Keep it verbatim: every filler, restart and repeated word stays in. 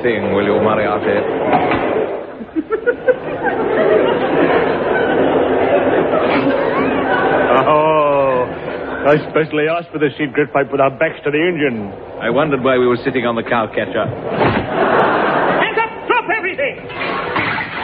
thing, will you, Moriarty? Oh, I specially asked for the secret pipe with our backs to the engine. I wondered why we were sitting on the cow catcher. Hands up! Drop everything!